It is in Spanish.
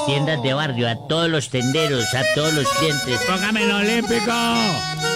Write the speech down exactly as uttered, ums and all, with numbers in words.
tiendas de barrio, a todos los tenderos, a todos los clientes. ¡Póngame el olímpico!